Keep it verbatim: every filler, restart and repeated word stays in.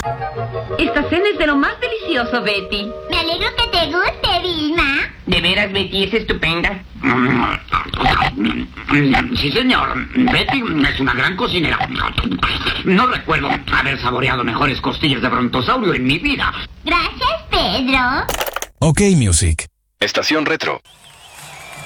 Esta cena es de lo más delicioso, Betty. Me alegro que te guste, Vilma. ¿De veras, Betty, es estupenda? Sí, señor. Betty es una gran cocinera. No recuerdo haber saboreado mejores costillas de brontosaurio en mi vida. Gracias, Pedro. OK Music. Estación Retro.